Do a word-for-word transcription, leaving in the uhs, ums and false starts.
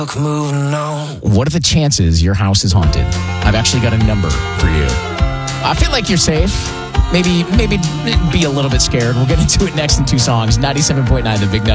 moving on. What are the chances your house is haunted? I've actually got a number for you. I feel like you're safe. Maybe, maybe be a little bit scared. We'll get into it next in two songs. ninety-seven point nine, The Big